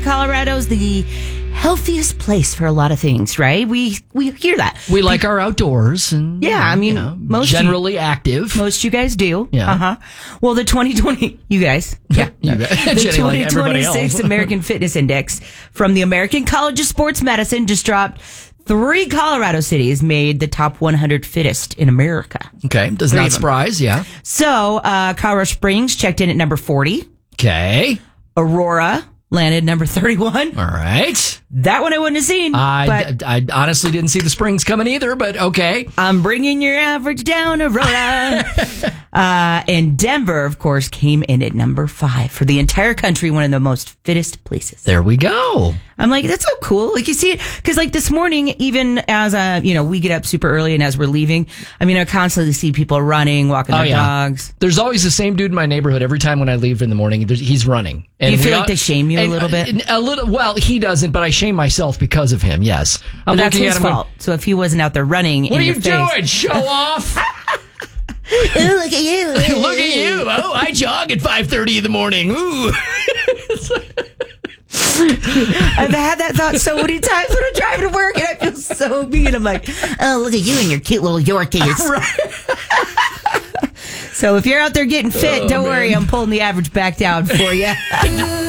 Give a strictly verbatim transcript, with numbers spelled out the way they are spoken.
Colorado's the healthiest place for a lot of things, right? We we hear that. We like our outdoors and yeah, I mean, you know, most generally you, active. Most you guys do. Yeah. Uh-huh. Well, the twenty twenty, you guys. Yeah. You the twenty twenty-six American Fitness Index from the American College of Sports Medicine just dropped. Three Colorado cities made the top one hundred fittest in America. Okay. Does not surprise, yeah. So, uh, Colorado Springs checked in at number forty. Okay. Aurora landed number thirty-one. All right. That one I wouldn't have seen. I, but I honestly didn't see the Springs coming either, but okay. I'm bringing your average down, Aurora. uh, and Denver, of course, came in at number five. For the entire country, one of the most fittest places. There we go. I'm like, that's so cool. Like, you see it, because like this morning, even as uh, you know, we get up super early and as we're leaving, I mean, I constantly see people running, walking their oh, yeah. dogs. There's always the same dude in my neighborhood. Every time when I leave in the morning, he's running. And Do you feel we, like they shame you a and, little bit? A little. Well, he doesn't, but I shame myself because of him. Yes, I'm but that's looking his at him fault. So if he wasn't out there running, what in are you your doing? face, Show off. Ooh, look at you! Look at you! Oh, I jog at five thirty in the morning. Ooh. I've had that thought so many times when I'm driving to work, and I feel so mean. I'm like, oh, look at you and your cute little Yorkies. Right. So if you're out there getting fit, oh, don't man. worry, I'm pulling the average back down for you.